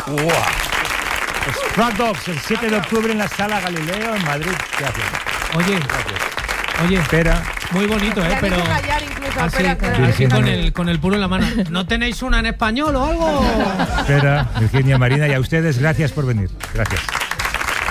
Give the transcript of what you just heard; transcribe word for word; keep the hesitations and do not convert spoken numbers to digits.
¡Wow! Sprat Dogs, el siete de octubre en la Sala Galileo, en Madrid. Gracias. Oye, Gracias. oye, Espera. muy bonito, ¿eh? Pero así, así con, el, con el puro en la mano. ¿No tenéis una en español o algo? Espera, Virginia, Marina, y a ustedes, gracias por venir. Gracias.